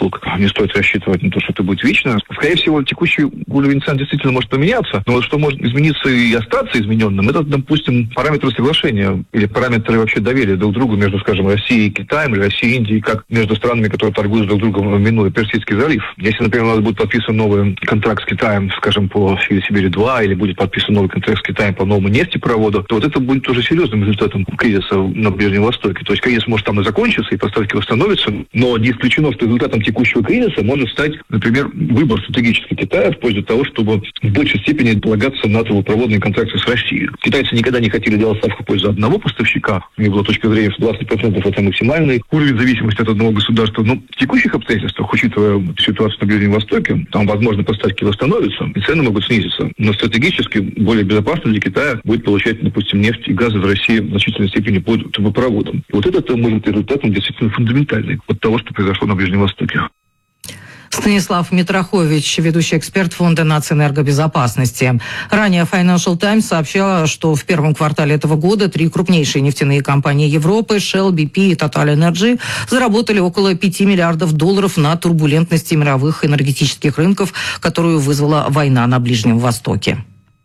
услуг. Не стоит рассчитывать на то, что это будет вечно. Скорее всего, текущий уровень цен действительно может поменяться, но вот что может измениться и остаться измененным, это, допустим, параметры соглашения или параметры вообще доверия друг к другу между, скажем, Россией и Китаем, или Россией и Индией, как между странами, которые торгуют друг с другом, минуя Персидский залив. Если, например, у нас будет подписан новый контракт с Китаем, скажем, по Сибири-2, или будет подписан новый контракт с Китаем по новому нефтепроводу, то вот это будет тоже серьезным результатом кризиса на Ближнем Востоке. То есть кризис может там и закончиться, и поставки восстановятся, но не исключено, что результатом текущего кризиса может стать, например, выбор стратегический Китая в пользу того, чтобы в большей степени полагаться на трубопроводные контракты с Россией. Китайцы никогда не хотели делать ставку в пользу одного поставщика. У них была точка зрения, что 20% это максимальный уровень зависимости от одного государства. Но в текущих обстоятельствах, учитывая ситуацию на Ближнем Востоке, там, возможно, поставки восстановятся, и цены могут снизиться. Но стратегически более безопасно для Китая будет получать, допустим, нефть и газ в России в значительной степени по трубопроводам. И вот это может быть результатом действительно фундаментальный от того, что произошло на Ближнем Востоке. Станислав Митрохович, ведущий эксперт Фонда нацэнергобезопасности. Ранее Financial Times сообщала, что в первом квартале этого года 3 крупнейшие нефтяные компании Европы, Shell, BP и Total Energy, заработали около $5 миллиардов на турбулентности мировых энергетических рынков, которую вызвала война на Ближнем Востоке.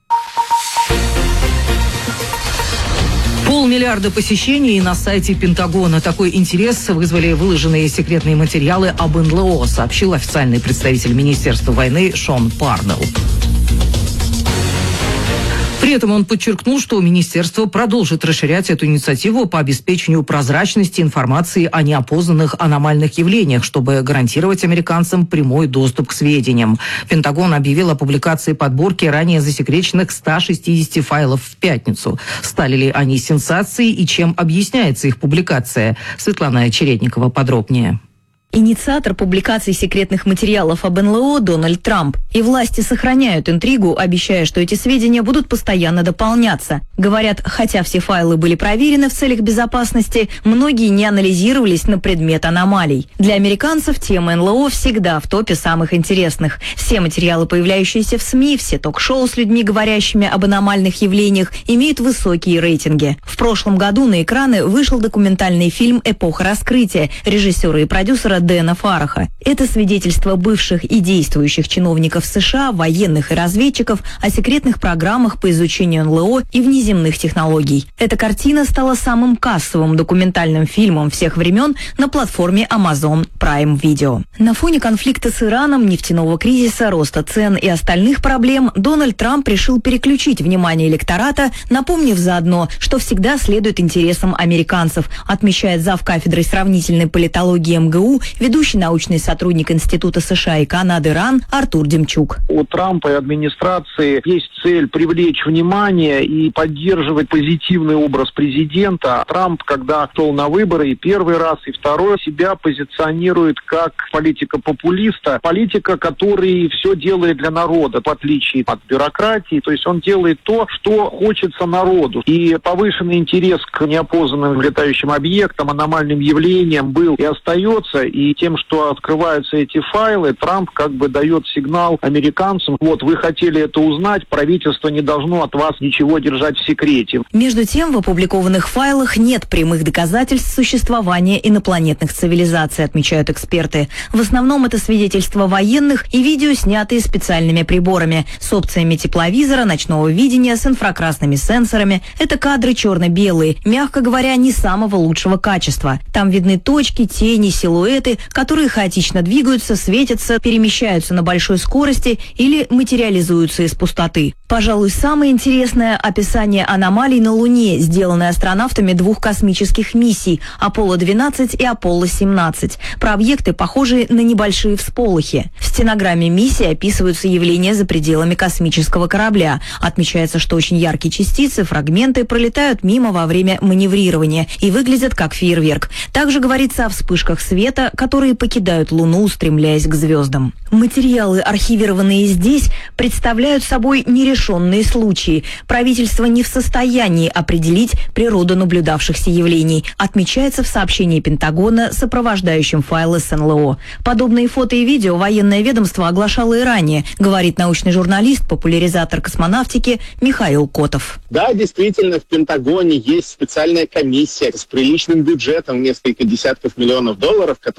500 миллиона посещений на сайте Пентагона. Такой интерес вызвали выложенные секретные материалы об НЛО, сообщил официальный представитель Министерства войны Шон Парнелл. При этом он подчеркнул, что министерство продолжит расширять эту инициативу по обеспечению прозрачности информации о неопознанных аномальных явлениях, чтобы гарантировать американцам прямой доступ к сведениям. Пентагон объявил о публикации подборки ранее засекреченных 160 файлов в пятницу. Стали ли они сенсацией и чем объясняется их публикация? Светлана Чередникова подробнее. Инициатор публикации секретных материалов об НЛО Дональд Трамп. И власти сохраняют интригу, обещая, что эти сведения будут постоянно дополняться. Говорят, хотя все файлы были проверены в целях безопасности, многие не анализировались на предмет аномалий. Для американцев тема НЛО всегда в топе самых интересных. Все материалы, появляющиеся в СМИ, все ток-шоу с людьми, говорящими об аномальных явлениях, имеют высокие рейтинги. В прошлом году на экраны вышел документальный фильм «Эпоха раскрытия» режиссера и продюсера Дэна Фараха. Это свидетельство бывших и действующих чиновников США, военных и разведчиков о секретных программах по изучению НЛО и внеземных технологий. Эта картина стала самым кассовым документальным фильмом всех времен на платформе Amazon Prime Video. На фоне конфликта с Ираном, нефтяного кризиса, роста цен и остальных проблем Дональд Трамп решил переключить внимание электората, напомнив заодно, что всегда следует интересам американцев, отмечает завкафедрой сравнительной политологии МГУ, ведущий научный сотрудник Института США и Канады РАН Артур Демчук. У Трампа и администрации есть цель привлечь внимание и поддерживать позитивный образ президента. Трамп, когда шел на выборы и первый раз, и второй, себя позиционирует как политика-популиста, политика, который все делает для народа, в отличие от бюрократии. То есть он делает то, что хочется народу. И повышенный интерес к неопознанным летающим объектам, аномальным явлениям был и остается. И тем, что открываются эти файлы, Трамп как бы дает сигнал американцам: вот вы хотели это узнать, правительство не должно от вас ничего держать в секрете. Между тем, в опубликованных файлах нет прямых доказательств существования инопланетных цивилизаций, отмечают эксперты. В основном это свидетельства военных и видео, снятые специальными приборами, с опциями тепловизора, ночного видения, с инфракрасными сенсорами. Это кадры черно-белые, мягко говоря, не самого лучшего качества. Там видны точки, тени, силуэты, которые хаотично двигаются, светятся, перемещаются на большой скорости или материализуются из пустоты. Пожалуй, самое интересное – описание аномалий на Луне, сделанное астронавтами 2 космических миссий – Аполло-12 и Аполло-17. Про объекты, похожие на небольшие всполохи. В стенограмме миссии описываются явления за пределами космического корабля. Отмечается, что очень яркие частицы, фрагменты пролетают мимо во время маневрирования и выглядят как фейерверк. Также говорится о вспышках света, которые покидают Луну, устремляясь к звездам. Материалы, архивированные здесь, представляют собой нерешенные случаи. Правительство не в состоянии определить природу наблюдавшихся явлений, отмечается в сообщении Пентагона, сопровождающем файлы с НЛО. Подобные фото и видео военное ведомство оглашало и ранее, говорит научный журналист, популяризатор космонавтики Михаил Котов. Да, действительно, в Пентагоне есть специальная комиссия с приличным бюджетом, несколько десятков миллионов долларов, которая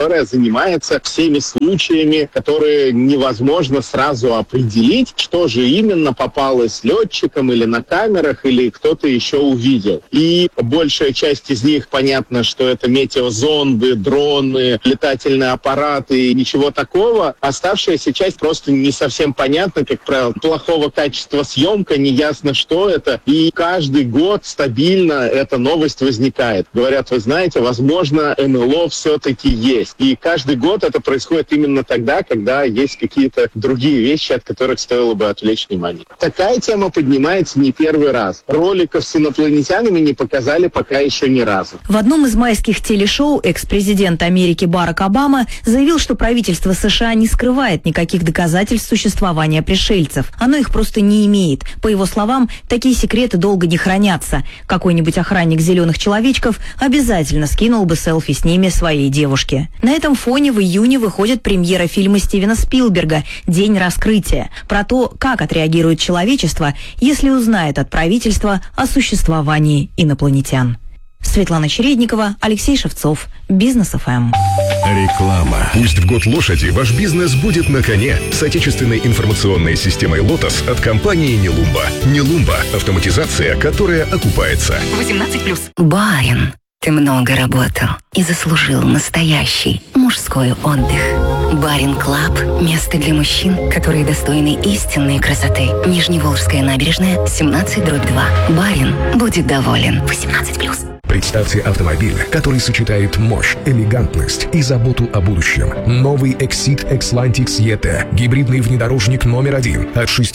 которая занимается всеми случаями, которые невозможно сразу определить, что же именно попалось летчикам или на камерах, или кто-то еще увидел. И большая часть из них, понятно, что это метеозонды, дроны, летательные аппараты, ничего такого. Оставшаяся часть просто не совсем понятна, как правило, плохого качества съемка, неясно, что это. И каждый год стабильно эта новость возникает. Говорят, вы знаете, возможно, НЛО все-таки есть. И каждый год это происходит именно тогда, когда есть какие-то другие вещи, от которых стоило бы отвлечь внимание. Такая тема поднимается не первый раз. Роликов с инопланетянами не показали пока еще ни разу. В одном из майских телешоу экс-президент Америки Барак Обама заявил, что правительство США не скрывает никаких доказательств существования пришельцев. Оно их просто не имеет. По его словам, такие секреты долго не хранятся. Какой-нибудь охранник зеленых человечков обязательно скинул бы селфи с ними своей девушке. На этом фоне в июне выходит премьера фильма Стивена Спилберга «День раскрытия», про то, как отреагирует человечество, если узнает от правительства о существовании инопланетян. Светлана Чередникова, Алексей Шевцов, Бизнес ФМ. Реклама. Пусть в год лошади ваш бизнес будет на коне с отечественной информационной системой «Лотос» от компании «Нелумба». «Нелумба» – автоматизация, которая окупается. 18+. Барин, ты много работал и заслужил настоящий мужской отдых. Барин Клаб – место для мужчин, которые достойны истинной красоты. Нижневолжская набережная, 17/2. Барин будет доволен. 18+. Представьте автомобиль, который сочетает мощь, элегантность и заботу о будущем. Новый Exit Xlantix ET. Гибридный внедорожник номер 1 от 6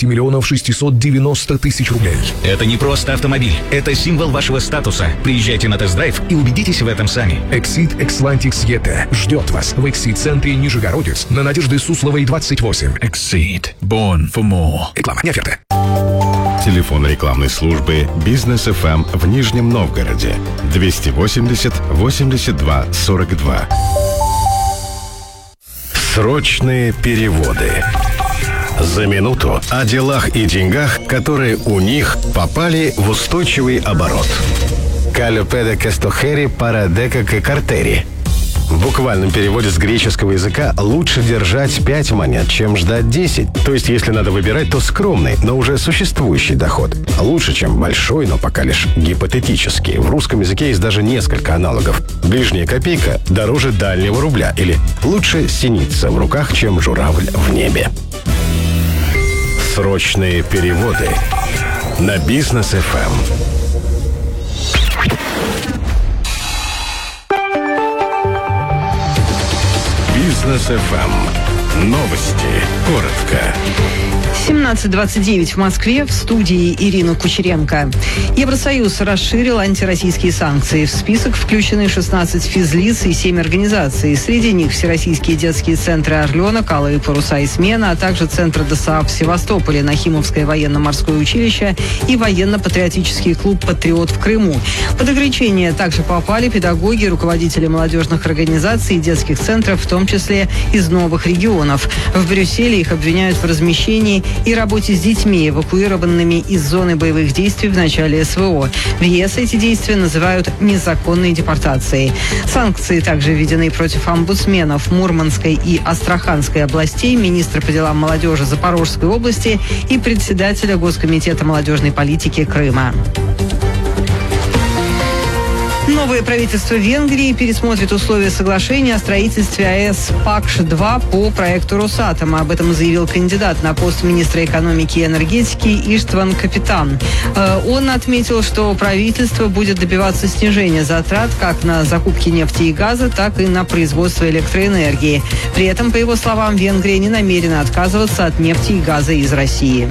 690 000 рублей. Это не просто автомобиль. Это символ вашего статуса. Приезжайте на тест-драйв и убедитесь в этом сами. Exit Xlantix ET ждет вас в Exit-центре Нижегородец на Надежды Сусловой, 28. Exit. Born for more. Реклама, не оферта. Телефон рекламной службы «Бизнес ФМ» в Нижнем Новгороде 280 82 42. Срочные переводы. За минуту о делах и деньгах, которые у них попали в устойчивый оборот. «Калюпеде кестохери парадека картери». В буквальном переводе с греческого языка лучше держать 5 монет, чем ждать 10. То есть, если надо выбирать, то скромный, но уже существующий доход. Лучше, чем большой, но пока лишь гипотетический. В русском языке есть даже несколько аналогов. Ближняя копейка дороже дальнего рубля. Или лучше синица в руках, чем журавль в небе. Срочные переводы на Бизнес ФМ. Бизнес ФМ. Новости. Коротко. 17:29 в Москве. В студии Ирина Кучеренко. Евросоюз расширил антироссийские санкции. В список включены 16 физлиц и 7 организаций. Среди них Всероссийские детские центры «Орленок», «Алые паруса» и «Смена», а также Центр ДОСААФ в Севастополе, Нахимовское военно-морское училище и военно-патриотический клуб «Патриот» в Крыму. Под ограничения также попали педагоги, руководители молодежных организаций и детских центров, в том числе из новых регионов. В Брюсселе их обвиняют в размещении и работе с детьми, эвакуированными из зоны боевых действий в начале СВО. В ЕС эти действия называют незаконной депортацией. Санкции также введены против омбудсменов Мурманской и Астраханской областей, министра по делам молодежи Запорожской области и председателя Госкомитета молодежной политики Крыма. Новое правительство Венгрии пересмотрит условия соглашения о строительстве АЭС Пакш-2 по проекту Росатома. Об этом заявил кандидат на пост министра экономики и энергетики Иштван Капитан. Он отметил, что правительство будет добиваться снижения затрат как на закупки нефти и газа, так и на производство электроэнергии. При этом, по его словам, Венгрия не намерена отказываться от нефти и газа из России.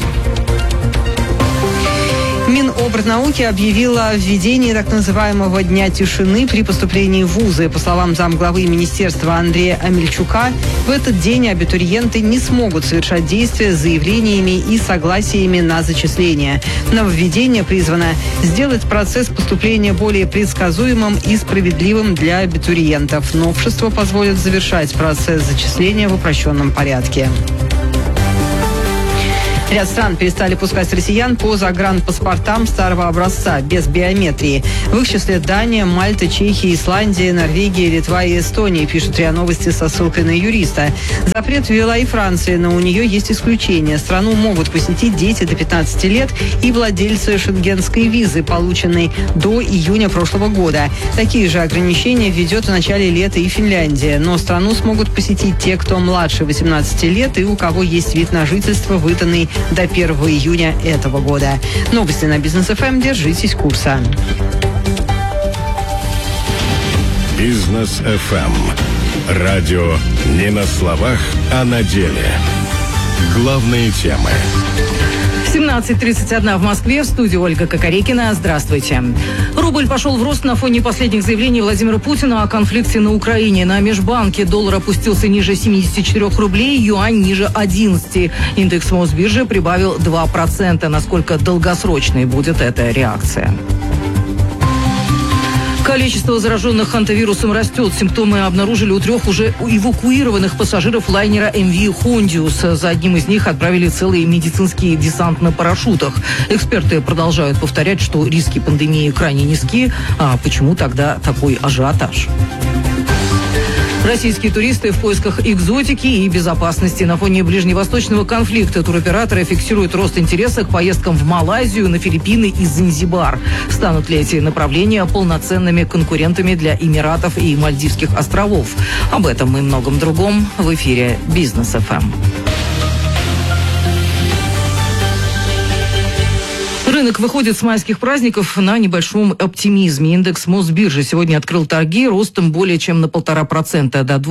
Минобрнауки объявила о введении так называемого Дня тишины при поступлении в вузы. По словам замглавы министерства Андрея Амельчука, в этот день абитуриенты не смогут совершать действия с заявлениями и согласиями на зачисление. Нововведение призвано сделать процесс поступления более предсказуемым и справедливым для абитуриентов. Новшество позволит завершать процесс зачисления в упрощенном порядке. Ряд стран перестали пускать россиян по загранпаспортам старого образца, без биометрии. В их числе Дания, Мальта, Чехия, Исландия, Норвегия, Литва и Эстония, пишут РИА Новости со ссылкой на юриста. Запрет ввела и Франция, но у нее есть исключение. Страну могут посетить дети до 15 лет и владельцы шенгенской визы, полученной до июня прошлого года. Такие же ограничения введет в начале лета и Финляндия. Но страну смогут посетить те, кто младше 18 лет и у кого есть вид на жительство, выданный до 1 июня этого года. Новости на Бизнес ФМ. Держитесь курса. Бизнес ФМ. Радио не на словах, а на деле. Главные темы. 17:31 в Москве. В студии Ольга Кокорекина. Здравствуйте. Рубль пошел в рост на фоне последних заявлений Владимира Путина о конфликте на Украине. На межбанке доллар опустился ниже 74 рублей, юань ниже 11. Индекс Мосбиржи прибавил 2%. Насколько долгосрочной будет эта реакция? Количество зараженных антивирусом растет. Симптомы обнаружили у 3 уже эвакуированных пассажиров лайнера MV Хондиус. За одним из них отправили целый медицинский десант на парашютах. Эксперты продолжают повторять, что риски пандемии крайне низки. А почему тогда такой ажиотаж? Российские туристы в поисках экзотики и безопасности. На фоне ближневосточного конфликта туроператоры фиксируют рост интереса к поездкам в Малайзию, на Филиппины и Занзибар. Станут ли эти направления полноценными конкурентами для Эмиратов и Мальдивских островов? Об этом и многом другом в эфире Бизнес ФМ. Рынок выходит с майских праздников на небольшом оптимизме. Индекс Мосбиржи сегодня открыл торги ростом более чем на 1,5%, до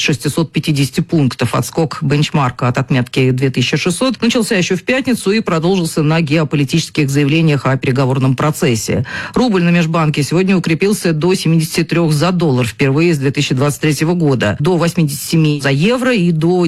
2650 пунктов. Отскок бенчмарка от отметки 2600 начался еще в пятницу и продолжился на геополитических заявлениях о переговорном процессе. Рубль на межбанке сегодня укрепился до 73 за доллар впервые с 2023 года, до 87 за евро и до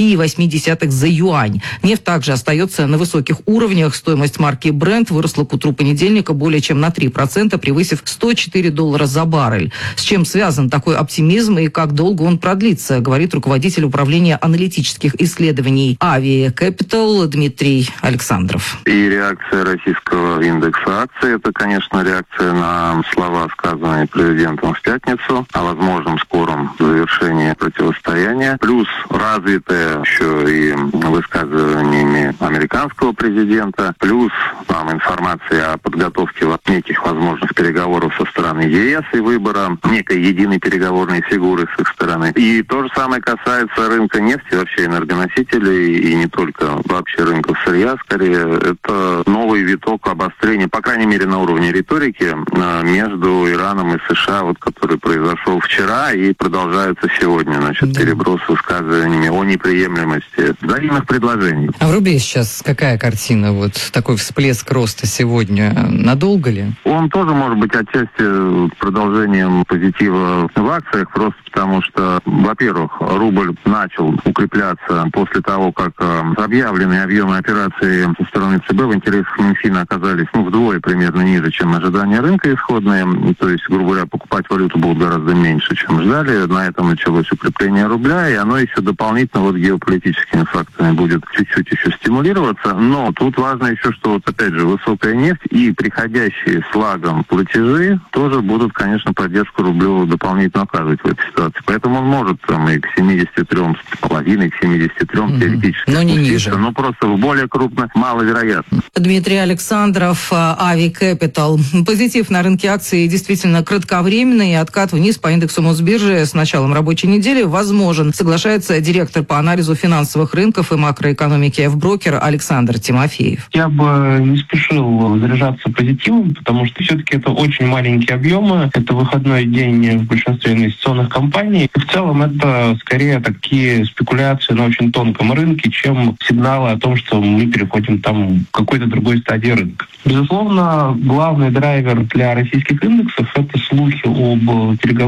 10,8 за юань. Нефть также остается на высоких уровнях. Стоимость марки Brent выросла к утру понедельника более чем на 3%, превысив $104 за баррель. С чем связан такой оптимизм и как долго он продлится, говорит руководитель управления аналитических исследований Avi Capital Дмитрий Александров. И реакция российского индекса акций, это, конечно, реакция на слова, сказанные президентом в пятницу о возможном скором завершении противостояния, плюс развитая еще и высказываниями американского президента, плюс информация о подготовке неких возможных переговоров со стороны ЕС и выбора некой единой переговорной фигуры с их стороны. И то же самое касается рынка нефти, вообще энергоносителей, и не только вообще рынков сырья, скорее. Это новый виток обострения, по крайней мере, на уровне риторики, между Ираном и США, который произошел вчера и продолжается сегодня. Переброс высказываниями о неприемлемости взаимных предложений. А в рубле сейчас какая картина? Такой всплеск роста сегодня. Надолго ли? Он тоже может быть отчасти продолжением позитива в акциях, просто потому что, во-первых, рубль начал укрепляться после того, как объявленные объемы операций со стороны ЦБ в интересах Минфина оказались вдвое примерно ниже, чем ожидания рынка исходные. То есть, грубо говоря, покупать валюту будут гораздо меньше, чем ждали. На этом началось укрепление рубля, и оно еще дополнительно геополитическими факторами будет чуть-чуть еще стимулироваться. Но тут важно еще, что опять же высокая нефть и приходящие с лагом платежи тоже будут, конечно, поддержку рублю дополнительно оказывать в этой ситуации. Поэтому он может и к 73,5, к 73 теоретически но не ниже. Но просто в более крупно маловероятно. Дмитрий Александров, Avi Capital. Позитив на рынке акций действительно кратковременный. Откат вниз по индексу Мосбиржи с началом рабочей недели возможен, соглашается директор по анализу финансовых рынков и макроэкономики F-брокер Александр Тимофеев. Я бы не спешил заряжаться позитивом, потому что все-таки это очень маленькие объемы, это выходной день в большинстве инвестиционных компаний. И в целом это скорее такие спекуляции на очень тонком рынке, чем сигналы о том, что мы переходим к какой-то другой стадии рынка. Безусловно, главный драйвер для российских индексов – это слухи об переговорах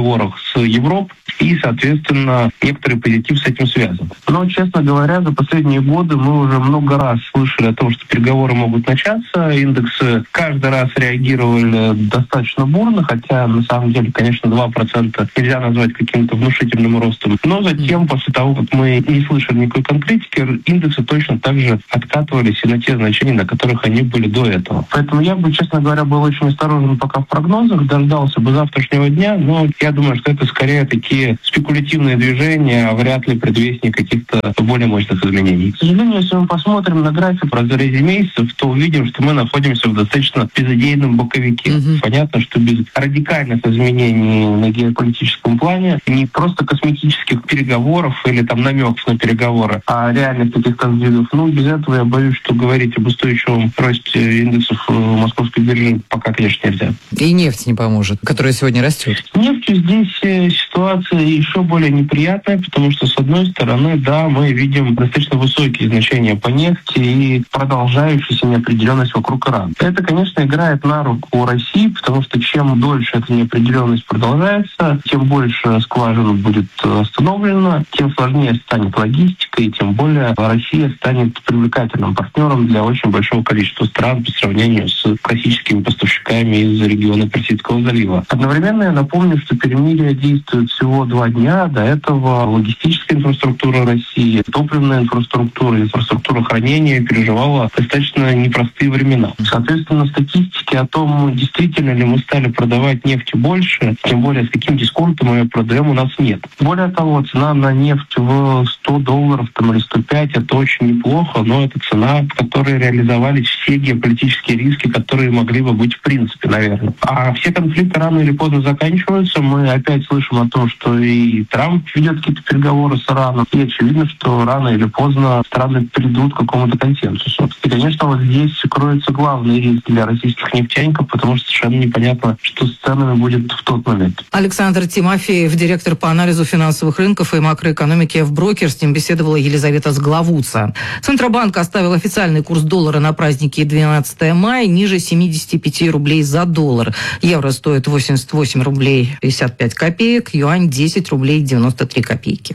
с Европы, и, соответственно, некоторый позитив с этим связан. Но, честно говоря, за последние годы мы уже много раз слышали о том, что переговоры могут начаться. Индексы каждый раз реагировали достаточно бурно, хотя, на самом деле, конечно, 2% нельзя назвать каким-то внушительным ростом. Но затем, после того, как мы не слышали никакой конкретики, индексы точно так же откатывались и на те значения, на которых они были до этого. Поэтому я бы, честно говоря, был очень осторожен пока в прогнозах, дождался бы завтрашнего дня, но я думаю, что это скорее такие спекулятивные движения, а вряд ли предвестник каких-то более мощных изменений. К сожалению, если мы посмотрим на график в разрезе месяцев, то увидим, что мы находимся в достаточно безыдейном боковике. Понятно, что без радикальных изменений на геополитическом плане, не просто косметических переговоров или там намеков на переговоры, а реальных каких-то сдвигов, без этого я боюсь, что говорить об устойчивом росте индексов московской биржи пока, конечно, нельзя. И нефть не поможет, которая сегодня растет. Нефтью здесь ситуация еще более неприятная, потому что, с одной стороны, да, мы видим достаточно высокие значения по нефти и продолжающуюся неопределенность вокруг Ирана. Это, конечно, играет на руку России, потому что чем дольше эта неопределенность продолжается, тем больше скважин будет остановлено, тем сложнее станет логистика, и тем более Россия станет привлекательным партнером для очень большого количества стран по сравнению с классическими поставщиками из региона Персидского залива. Одновременно я напомню, что перемирие действует всего 2 дня. До этого логистическая инфраструктура России, топливная инфраструктура, инфраструктура хранения переживала достаточно непростые времена. Соответственно, статистики о том, действительно ли мы стали продавать нефть больше, тем более с каким дисконтом мы ее продаем, у нас нет. Более того, цена на нефть в $100 или 105 это очень неплохо, но это цена, в которой реализовались все геополитические риски, которые могли бы быть в принципе, наверное. А все конфликты рано или поздно заканчиваются. Мы опять слышим о том, что и Трамп ведет какие-то переговоры с Ираном. И очевидно, что рано или поздно страны придут к какому-то консенсусу. И, конечно, вот здесь кроется главный риск для российских нефтяников, потому что совершенно непонятно, что с ценами будет в тот момент. Александр Тимофеев, директор по анализу финансовых рынков и макроэкономики в Брокер. С ним беседовала Елизавета Сглавуца. Центробанк оставил официальный курс доллара на праздники 12 мая ниже 75 рублей за доллар. Евро стоит 88 рублей 55 копеек, юань 10 рублей 93 копейки.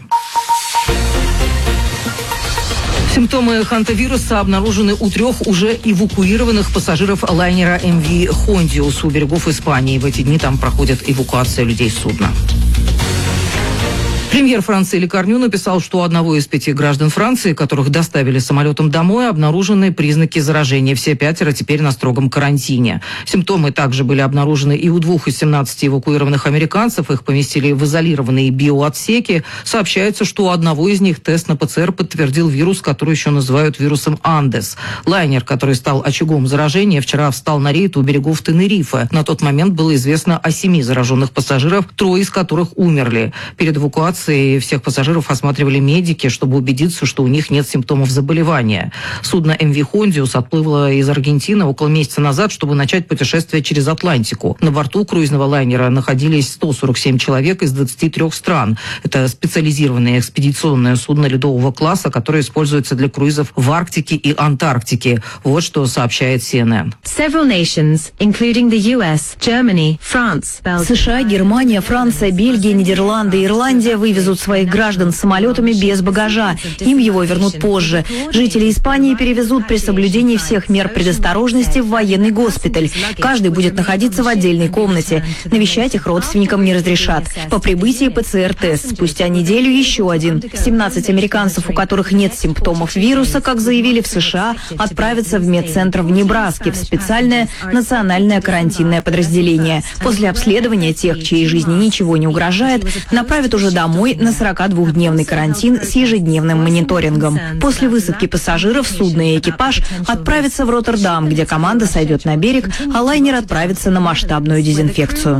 Симптомы хантавируса обнаружены у 3 уже эвакуированных пассажиров лайнера MV Hondius у берегов Испании. В эти дни там проходит эвакуация людей с судна. Премьер Франции Ли Корню написал, что у одного из 5 граждан Франции, которых доставили самолетом домой, обнаружены признаки заражения. Все 5 теперь на строгом карантине. Симптомы также были обнаружены и у 2 из 17 эвакуированных американцев. Их поместили в изолированные биоотсеки. Сообщается, что у одного из них тест на ПЦР подтвердил вирус, который еще называют вирусом Андес. Лайнер, который стал очагом заражения, вчера встал на рейд у берегов Тенерифе. На тот момент было известно о 7 зараженных пассажирах, 3 из которых умерли. Перед эвакуацией всех пассажиров осматривали медики, чтобы убедиться, что у них нет симптомов заболевания. Судно MV Hondius отплыло из Аргентины около месяца назад, чтобы начать путешествие через Атлантику. На борту круизного лайнера находились 147 человек из 23 стран. Это специализированное экспедиционное судно ледового класса, которое используется для круизов в Арктике и Антарктике. Вот что сообщает CNN. США, Германия, Франция, Бельгия, Нидерланды и Ирландия вывезут своих граждан самолетами без багажа. Им его вернут позже. Жители Испании перевезут при соблюдении всех мер предосторожности в военный госпиталь. Каждый будет находиться в отдельной комнате. Навещать их родственникам не разрешат. По прибытии ПЦР-тест. Спустя неделю еще один. 17 американцев, у которых нет симптомов вируса, как заявили в США, отправятся в медцентр в Небраске, в специальное национальное карантинное подразделение. После обследования тех, чьей жизни ничего не угрожает, направят уже домой на 42-дневный карантин с ежедневным мониторингом. После высадки пассажиров судно и экипаж отправятся в Роттердам, где команда сойдет на берег, а лайнер отправится на масштабную дезинфекцию.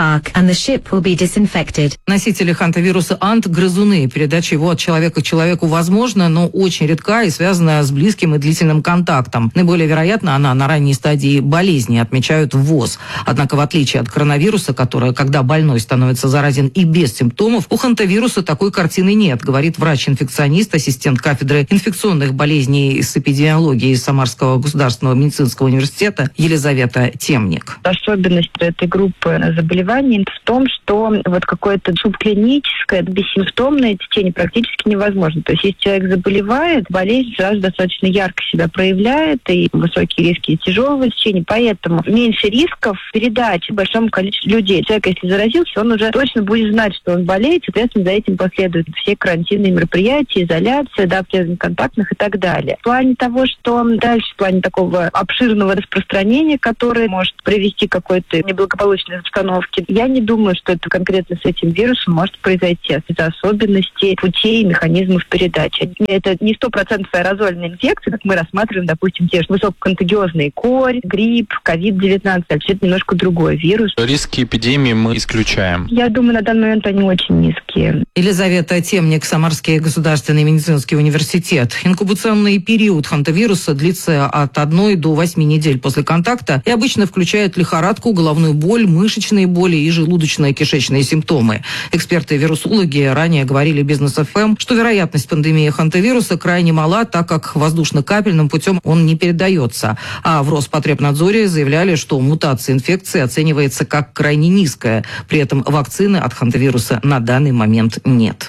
Носители хантавируса Ант – грызуны. Передача его от человека к человеку возможна, но очень редка и связана с близким и длительным контактом. Наиболее вероятно, она на ранней стадии болезни, отмечают в ВОЗ. Однако, в отличие от коронавируса, который, когда больной становится заразен и без симптомов, у хантавируса хантавируса такой картины нет, говорит врач-инфекционист, ассистент кафедры инфекционных болезней с эпидемиологии Самарского государственного медицинского университета Елизавета Темник. Особенность этой группы заболеваний в том, что вот какое-то субклиническое, бессимптомное течение практически невозможно. То есть, если человек заболевает, болезнь сразу достаточно ярко себя проявляет, и высокие риски тяжелого течения, поэтому меньше рисков передачи большому количеству людей. Человек, если заразился, он уже точно будет знать, что он болеет, соответственно, за этим последуют все карантинные мероприятия, изоляция, обследование контактных и так далее. В плане того, что дальше, в плане такого обширного распространения, которое может привести к какой-то неблагополучной обстановке, я не думаю, что это конкретно с этим вирусом может произойти из-за особенностей путей и механизмов передачи. Это не 100% аэрозольная инфекция, как мы рассматриваем, допустим, те же высококонтагиозные корь, грипп, COVID-19. Это немножко другой вирус. Риски эпидемии мы исключаем. Я думаю, на данный момент они очень низкие. Елизавета Темник, Самарский государственный медицинский университет. Инкубационный период хантавируса длится от 1 до 8 недель после контакта и обычно включает лихорадку, головную боль, мышечные боли и желудочно-кишечные симптомы. Эксперты-вирусологи ранее говорили Бизнес ФМ, что вероятность пандемии хантавируса крайне мала, так как воздушно-капельным путем он не передается. А в Роспотребнадзоре заявляли, что мутация инфекции оценивается как крайне низкая. При этом вакцины от хантавируса на данный момент нет.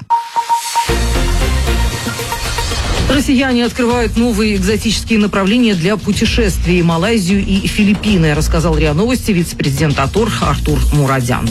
Россияне открывают новые экзотические направления для путешествий: Малайзию и Филиппины, рассказал РИА Новости вице-президент АТОР Артур Мурадян.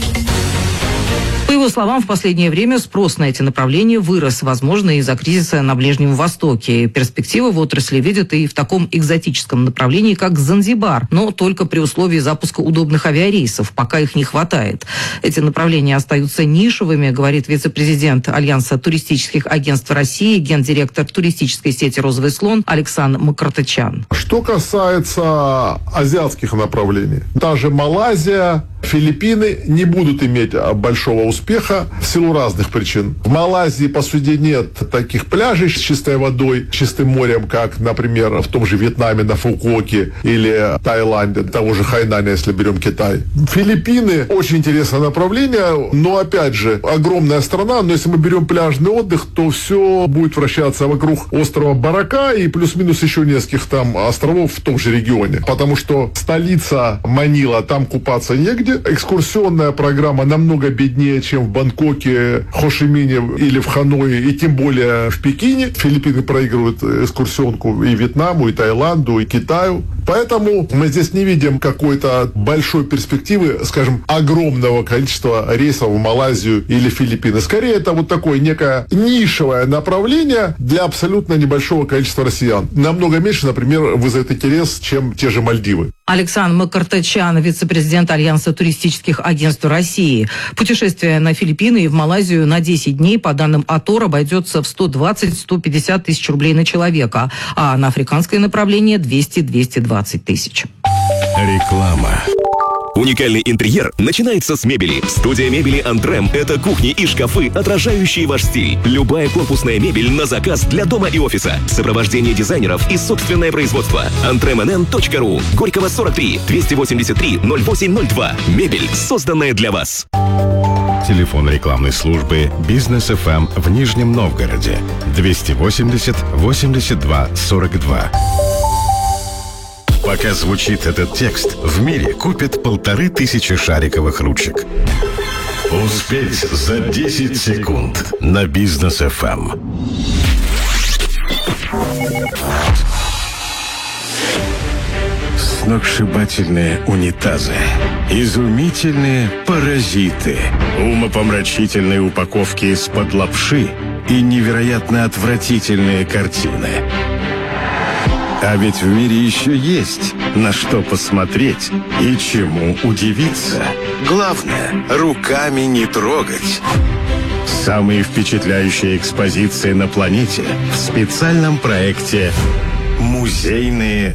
По его словам, в последнее время спрос на эти направления вырос, возможно, из-за кризиса на Ближнем Востоке. Перспективы в отрасли видят и в таком экзотическом направлении, как Занзибар, но только при условии запуска удобных авиарейсов, пока их не хватает. Эти направления остаются нишевыми, говорит вице-президент Альянса туристических агентств России, гендиректор туристической сети «Розовый слон» Александр Макартычан. Что касается азиатских направлений, та же Малайзия, Филиппины не будут иметь большого успеха в силу разных причин. В Малайзии, по сути, нет таких пляжей с чистой водой, чистым морем, как, например, в том же Вьетнаме на Фукуоке или Таиланде, того же Хайнаня, если берем Китай. Филиппины очень интересное направление, но, опять же, огромная страна, но если мы берем пляжный отдых, то все будет вращаться вокруг острова Барака и плюс-минус еще нескольких там островов в том же регионе. Потому что столица Манила, там купаться негде. Экскурсионная программа намного беднее, чем в Бангкоке, Хошимине или в Ханое, и тем более в Пекине. Филиппины проигрывают экскурсионку и Вьетнаму, и Таиланду, и Китаю. Поэтому мы здесь не видим какой-то большой перспективы, скажем, огромного количества рейсов в Малайзию или Филиппины. Скорее, это вот такое некое нишевое направление для абсолютно небольшого количества россиян. Намного меньше, например, вызовет интерес, чем те же Мальдивы. Александр Макартычан, вице-президент Альянса туристических агентств России. Путешествие на Филиппины и в Малайзию на 10 дней, по данным АТОР, обойдется в 120-150 тысяч рублей на человека, а на африканское направление 200-220 тысяч. Реклама. Уникальный интерьер начинается с мебели. Студия мебели «Антрем» — это кухни и шкафы, отражающие ваш стиль. Любая корпусная мебель на заказ для дома и офиса. Сопровождение дизайнеров и собственное производство. antremnn.ru. Горького 43 283 0802. Мебель, созданная для вас. Телефон рекламной службы «Бизнес ФМ» в Нижнем Новгороде. 280 82 42. Пока звучит этот текст, в мире купят 1500 шариковых ручек. Успеть за 10 секунд на Бизнес ФМ. Сногсшибательные унитазы, изумительные паразиты, умопомрачительные упаковки из-под лапши и невероятно отвратительные картины. А ведь в мире еще есть на что посмотреть и чему удивиться. Главное, руками не трогать. Самые впечатляющие экспозиции на планете в специальном проекте «Музейные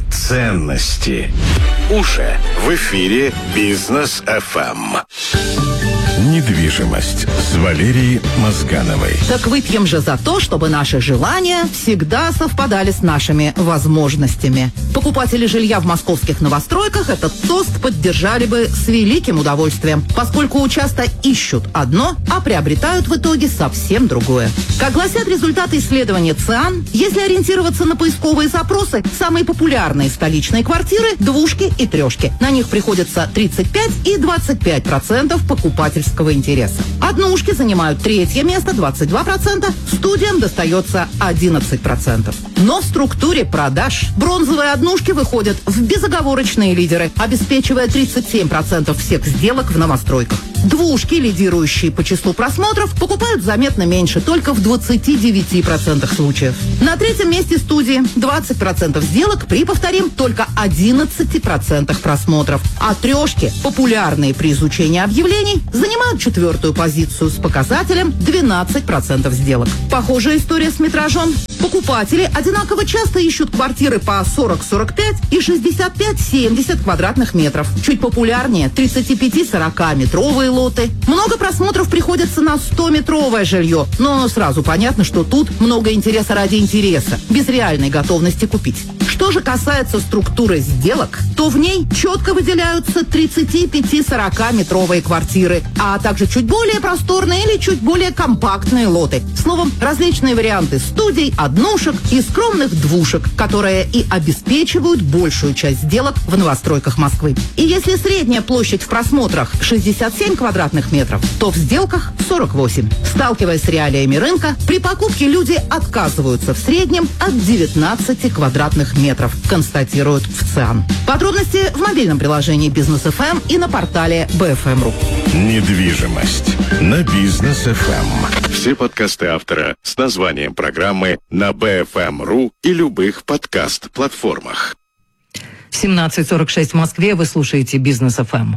ценности». Уже в эфире Бизнес ФМ. Недвижимость с Валерией Мозгановой. Так выпьем же за то, чтобы наши желания всегда совпадали с нашими возможностями. Покупатели жилья в московских новостройках этот тост поддержали бы с великим удовольствием, поскольку часто ищут одно, а приобретают в итоге совсем другое. Как гласят результаты исследования ЦИАН, если ориентироваться на поисковые запросы, самые популярные столичные квартиры – двушки и трешки. На них приходится 35 и 25% покупательского интереса. Однушки занимают третье место, 22%, студиям достается 11%. Но в структуре продаж бронзовые однушки выходят в безоговорочные лидеры, обеспечивая 37% всех сделок в новостройках. Двушки, лидирующие по числу просмотров, покупают заметно меньше, только в 29% случаев. На третьем месте студии 20% сделок при, повторим, только 11% просмотров. А трешки, популярные при изучении объявлений, занимают четвертую позицию с показателем 12% сделок. Похожая история с метражом. Покупатели одинаково часто ищут квартиры по 40-45 и 65-70 квадратных метров. Чуть популярнее 35-40-метровые лоты. Много просмотров приходится на 100-метровое жилье, но сразу понятно, что тут много интереса ради интереса, без реальной готовности купить. Что же касается структуры сделок, то в ней четко выделяются 35-40-метровые квартиры, а также чуть более просторные или чуть более компактные лоты. Словом, различные варианты студий, однушек и скромных двушек, которые и обеспечивают большую часть сделок в новостройках Москвы. И если средняя площадь в просмотрах 67 квадратных метров, то в сделках 48. Сталкиваясь с реалиями рынка, при покупке люди отказываются в среднем от 19 квадратных метров, констатируют в ЦИАН. Подробности в мобильном приложении Бизнес ФМ и на портале BFM.ru. Недвижимость на Бизнес ФМ. Все подкасты автора с названием программы на BFM.ru и любых подкаст-платформах. 17:46 в Москве. Вы слушаете Бизнес ФМ.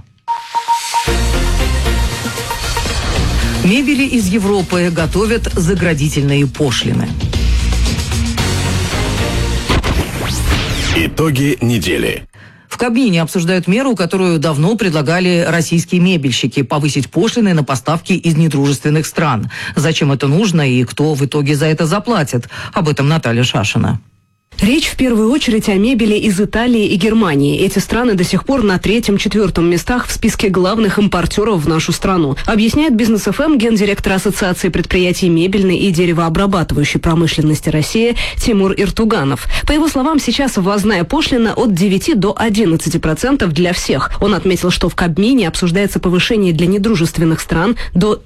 Мебели из Европы готовят заградительные пошлины. Итоги недели. В Кабмине обсуждают меру, которую давно предлагали российские мебельщики – повысить пошлины на поставки из недружественных стран. Зачем это нужно и кто в итоге за это заплатит? Об этом Наталья Шашина. Речь в первую очередь о мебели из Италии и Германии. Эти страны до сих пор на 3-4 местах в списке главных импортеров в нашу страну. Объясняет Бизнес ФМ гендиректор Ассоциации предприятий мебельной и деревообрабатывающей промышленности России Тимур Иртуганов. По его словам, сейчас ввозная пошлина от 9 до 11% для всех. Он отметил, что в Кабмине обсуждается повышение для недружественных стран до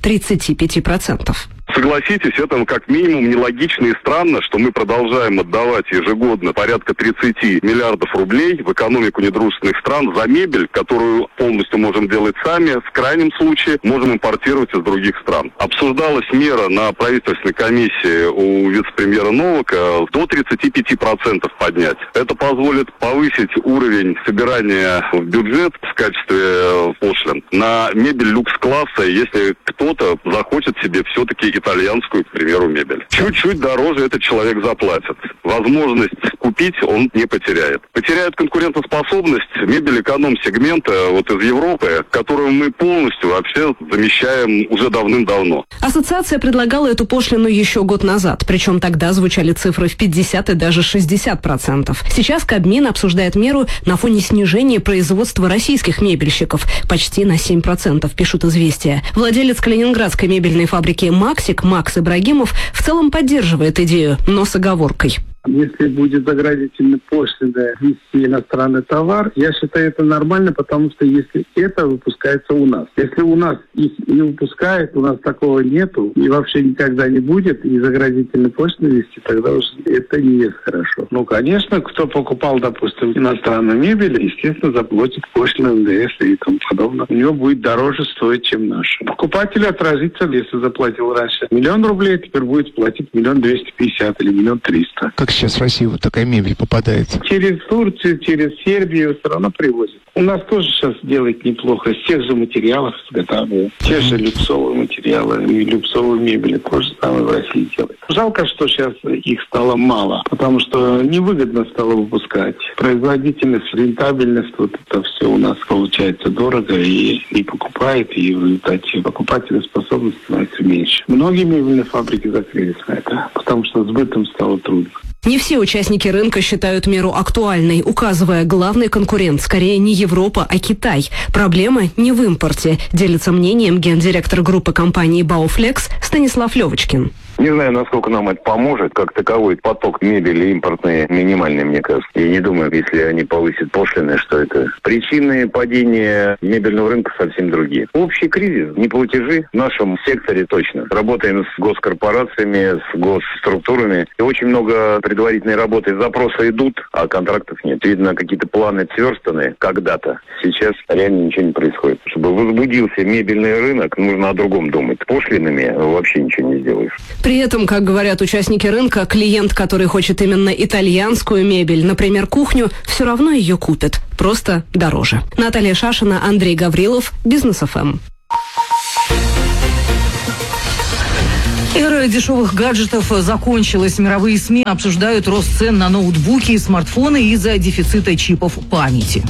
35%. Согласитесь, это как минимум нелогично и странно, что мы продолжаем отдавать ежегодно порядка 30 миллиардов рублей в экономику недружественных стран за мебель, которую полностью можем делать сами, в крайнем случае можем импортировать из других стран. Обсуждалась мера на правительственной комиссии у вице-премьера Новака до 35% поднять. Это позволит повысить уровень собирания в бюджет в качестве пошлин на мебель люкс-класса, если кто-то захочет себе все-таки итальянскую, к примеру, мебель. Чуть-чуть дороже этот человек заплатит. Возможность купить он не потеряет. Потеряет конкурентоспособность мебель эконом-сегмента вот из Европы, которую мы полностью вообще замещаем уже давным-давно. Ассоциация предлагала эту пошлину еще год назад, причем тогда звучали цифры в 50 и даже 60%. Сейчас Кабмин обсуждает меру на фоне снижения производства российских мебельщиков почти на 7%, пишут «Известия». Владелец калининградской мебельной фабрики «Максик» Макс Ибрагимов в целом поддерживает идею, но с оговоркой. Если будет заградительная пошлина ввести иностранный товар, я считаю это нормально, потому что если это выпускается у нас. Если у нас их не выпускают, у нас такого нету и вообще никогда не будет, и заградительной пошлины ввести, тогда уж это не есть хорошо. Ну, конечно, кто покупал, допустим, иностранную мебель, естественно, заплатит пошлину НДС и тому подобное. У него будет дороже стоить, чем наша. Покупатель отразится, если заплатил раньше 1 000 000 рублей, теперь будет платить 1 250 000 или 1 300 000. Как сейчас в Россию вот такая мебель попадает? Через Турцию, через Сербию все равно привозят. У нас тоже сейчас делают неплохо. Из тех же материалов изготавливают. Те же люксовые материалы и люксовую мебель. То же самое в России делают. Жалко, что сейчас их стало мало, потому что невыгодно стало выпускать. Производительность, рентабельность, вот это все у нас получается дорого и покупает, и в результате покупательная способность становится меньше. Многие мебельные фабрики закрылись на это, потому что сбытом стало трудно. Не все участники рынка считают меру актуальной, указывая, главный конкурент скорее не Европа, а Китай. Проблема не в импорте, делится мнением гендиректор группы компании «Бауфлекс» Станислав Левочкин. Не знаю, насколько нам это поможет. Как таковой поток мебели импортный минимальный, мне кажется. Я не думаю, если они повысят пошлины, что это. Причины падения мебельного рынка совсем другие. Общий кризис, неплатежи в нашем секторе точно. Работаем с госкорпорациями, с госструктурами. И очень много предварительной работы. Запросы идут, а контрактов нет. Видно, какие-то планы сверстаны когда-то. Сейчас реально ничего не происходит. Чтобы возбудился мебельный рынок, нужно о другом думать. С пошлинами вообще ничего не сделаешь. При этом, как говорят участники рынка, клиент, который хочет именно итальянскую мебель, например, кухню, все равно ее купит. Просто дороже. Наталья Шашина, Андрей Гаврилов, Бизнес ФМ. Эра дешевых гаджетов закончилась. Мировые СМИ обсуждают рост цен на ноутбуки и смартфоны из-за дефицита чипов памяти.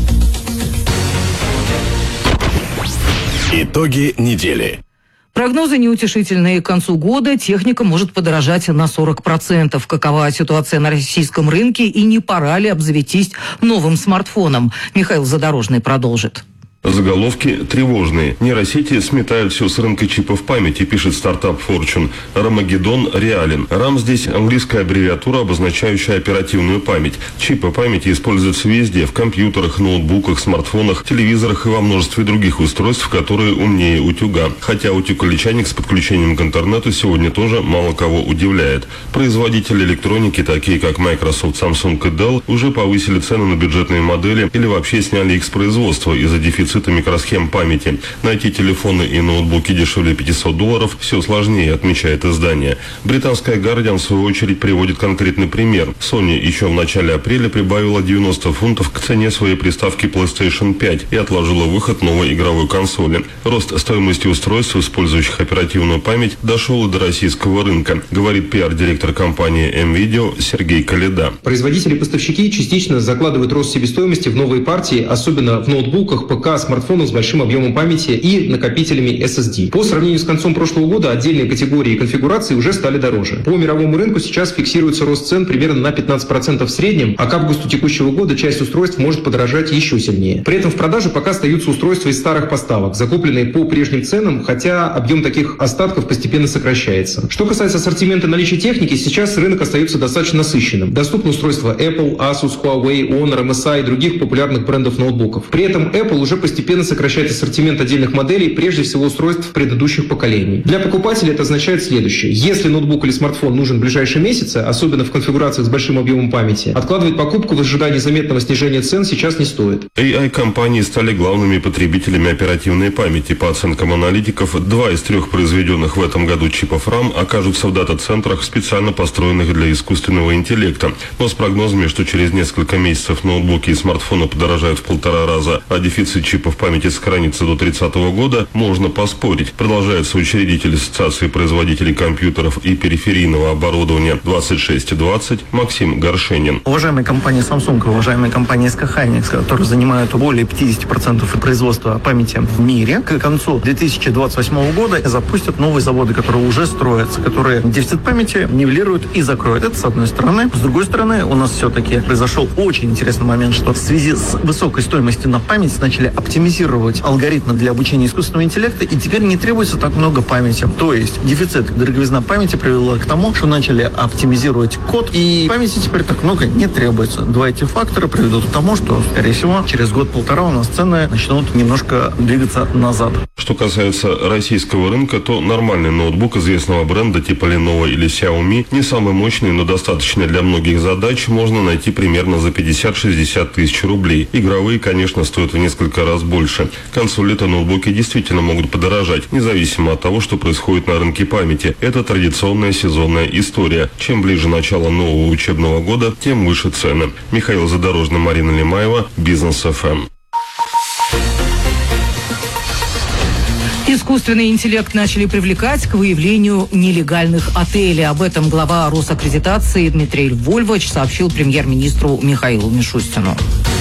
Итоги недели. Прогнозы неутешительные. К концу года техника может подорожать на 40%. Какова ситуация на российском рынке и не пора ли обзавестись новым смартфоном? Михаил Задорожный продолжит. Заголовки тревожные. Нейросети сметают все с рынка чипов памяти, пишет стартап Fortune. Рамагеддон реален. RAM здесь английская аббревиатура, обозначающая оперативную память. Чипы памяти используются везде: в компьютерах, ноутбуках, смартфонах, телевизорах и во множестве других устройств, которые умнее утюга. Хотя утюг-личайник с подключением к интернету сегодня тоже мало кого удивляет. Производители электроники, такие как Microsoft, Samsung и Dell, уже повысили цены на бюджетные модели или вообще сняли их с производства из-за дефицита микросхем памяти. Найти телефоны и ноутбуки дешевле $500 все сложнее, отмечает издание. Британская Guardian, в свою очередь, приводит конкретный пример. Sony еще в начале апреля прибавила 90 фунтов к цене своей приставки PlayStation 5 и отложила выход новой игровой консоли. Рост стоимости устройств, использующих оперативную память, дошел и до российского рынка, говорит пиар-директор компании M-Video Сергей Каледа. Производители и поставщики частично закладывают рост себестоимости в новые партии, особенно в ноутбуках, ПК, смартфонов с большим объемом памяти и накопителями SSD. По сравнению с концом прошлого года отдельные категории и конфигурации уже стали дороже. По мировому рынку сейчас фиксируется рост цен примерно на 15% в среднем, а к августу текущего года часть устройств может подорожать еще сильнее. При этом в продаже пока остаются устройства из старых поставок, закупленные по прежним ценам, хотя объем таких остатков постепенно сокращается. Что касается ассортимента наличия техники, сейчас рынок остается достаточно насыщенным. Доступны устройства Apple, Asus, Huawei, Honor, MSI и других популярных брендов ноутбуков. При этом Apple уже постепенно сокращает ассортимент отдельных моделей, прежде всего устройств предыдущих поколений. Для покупателя это означает следующее. Если ноутбук или смартфон нужен в ближайшие месяцы, особенно в конфигурациях с большим объемом памяти, откладывать покупку в ожидании заметного снижения цен сейчас не стоит. AI-компании стали главными потребителями оперативной памяти. По оценкам аналитиков, 2 из 3 произведенных в этом году чипов RAM окажутся в дата-центрах, специально построенных для искусственного интеллекта. Но с прогнозами, что через несколько месяцев ноутбуки и смартфоны подорожают в 1,5 раза, а дефицит чипов памяти сохранится до 30 года, можно поспорить. Продолжается учредитель Ассоциации производителей компьютеров и периферийного оборудования 2620 Максим Горшенин. Уважаемая компания Samsung, уважаемая компания SK Hynix, которые занимают более 50% производства памяти в мире, к концу 2028 года запустят новые заводы, которые уже строятся, которые дефицит памяти нивелируют и закроют. Это с одной стороны. С другой стороны, у нас все-таки произошел очень интересный момент, что в связи с высокой стоимостью на память начали оптимизировать алгоритмы для обучения искусственного интеллекта, и теперь не требуется так много памяти. То есть дефицит, дороговизна памяти привела к тому, что начали оптимизировать код, и памяти теперь так много не требуется. Два эти фактора приведут к тому, что, скорее всего, через год-полтора у нас цены начнут немножко двигаться назад. Что касается российского рынка, то нормальный ноутбук известного бренда типа Lenovo или Xiaomi, не самый мощный, но достаточный для многих задач, можно найти примерно за 50-60 тысяч рублей. Игровые, конечно, стоят в несколько раз больше. К концу лета ноутбуки действительно могут подорожать, независимо от того, что происходит на рынке памяти. Это традиционная сезонная история. Чем ближе начало нового учебного года, тем выше цены. Михаил Задорожный, Марина Лимаева, Бизнес ФМ. Искусственный интеллект начали привлекать к выявлению нелегальных отелей. Об этом глава Росаккредитации Дмитрий Львович сообщил премьер-министру Михаилу Мишустину.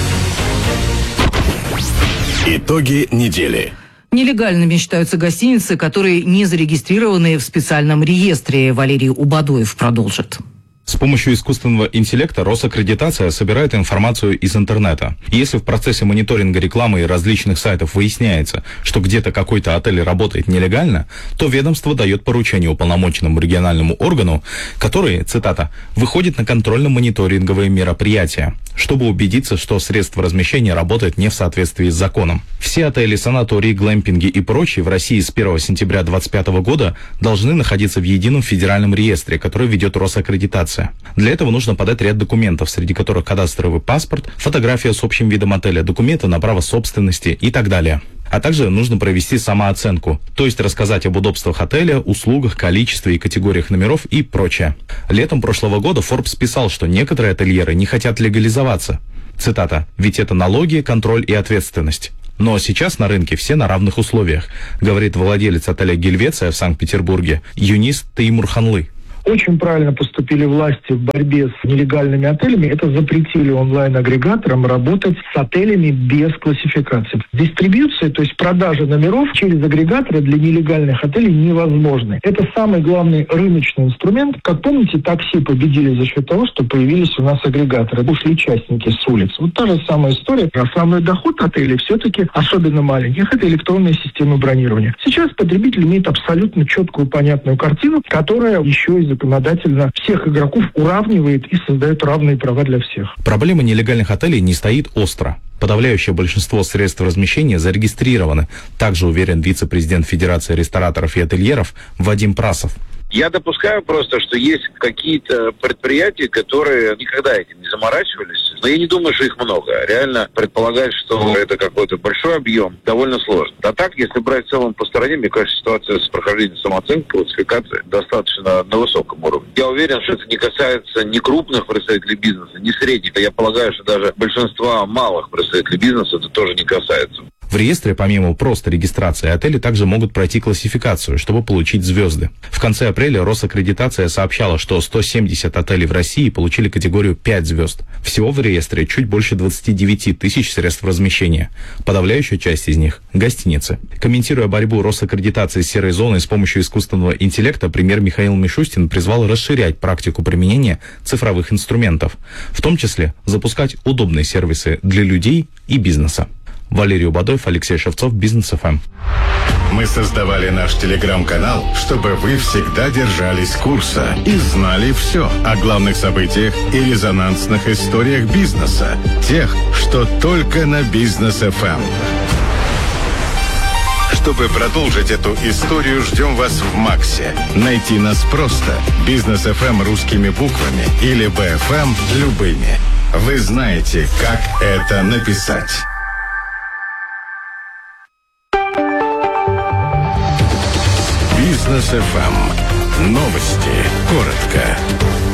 Итоги недели. Нелегальными считаются гостиницы, которые не зарегистрированы в специальном реестре. Валерий Убадоев продолжит. С помощью искусственного интеллекта Росаккредитация собирает информацию из интернета. Если в процессе мониторинга рекламы и различных сайтов выясняется, что где-то какой-то отель работает нелегально, то ведомство дает поручение уполномоченному региональному органу, который, цитата, «выходит на контрольно-мониторинговые мероприятия, чтобы убедиться, что средства размещения работают не в соответствии с законом». Все отели, санатории, глэмпинги и прочие в России с 1 сентября 2025 года должны находиться в едином федеральном реестре, который ведет Росаккредитация. Для этого нужно подать ряд документов, среди которых кадастровый паспорт, фотография с общим видом отеля, документы на право собственности и так далее. А также нужно провести самооценку, то есть рассказать об удобствах отеля, услугах, количестве и категориях номеров и прочее. Летом прошлого года Forbes писал, что некоторые ательеры не хотят легализоваться. Цитата, «ведь это налоги, контроль и ответственность». Но сейчас на рынке все на равных условиях, говорит владелец отеля «Гельвеция» в Санкт-Петербурге Юнис Теймурханлы. Очень правильно поступили власти в борьбе с нелегальными отелями. Это запретили онлайн-агрегаторам работать с отелями без классификации. Дистрибьюция, то есть продажа номеров через агрегаторы для нелегальных отелей невозможны. Это самый главный рыночный инструмент. Как помните, такси победили за счет того, что появились у нас агрегаторы. Ушли частники с улиц. Вот та же самая история. Основной доход отелей все-таки, особенно маленьких, это электронные системы бронирования. Сейчас потребитель имеет абсолютно четкую, понятную картину, которая еще и законодательно всех игроков уравнивает и создает равные права для всех. Проблема нелегальных отелей не стоит остро. Подавляющее большинство средств размещения зарегистрированы, также уверен вице-президент Федерации рестораторов и ательеров Вадим Прасов. Я допускаю просто, что есть какие-то предприятия, которые никогда этим не заморачивались, но я не думаю, что их много. Реально предполагать, что это какой-то большой объем, довольно сложно. А так, если брать в целом по стране, мне кажется, ситуация с прохождением самооценки, классификации достаточно на высоком уровне. Я уверен, что это не касается ни крупных представителей бизнеса, ни средних. Я полагаю, что даже большинства малых представителей бизнеса это тоже не касается. В реестре, помимо просто регистрации, отели также могут пройти классификацию, чтобы получить звезды. В конце апреля Росаккредитация сообщала, что 170 отелей в России получили категорию 5 звезд. Всего в реестре чуть больше 29 тысяч средств размещения. Подавляющая часть из них – гостиницы. Комментируя борьбу Росаккредитации с серой зоной с помощью искусственного интеллекта, премьер Михаил Мишустин призвал расширять практику применения цифровых инструментов, в том числе запускать удобные сервисы для людей и бизнеса. Валерий Убадоев, Алексей Шевцов, Бизнес ФМ. Мы создавали наш телеграм-канал, чтобы вы всегда держались курса и знали все о главных событиях и резонансных историях бизнеса. Тех, что только на Бизнес ФМ. Чтобы продолжить эту историю, ждем вас в Максе. Найти нас просто. Бизнес ФМ русскими буквами или БФМ любыми. Вы знаете, как это написать. Бизнес ФМ. Новости. Коротко.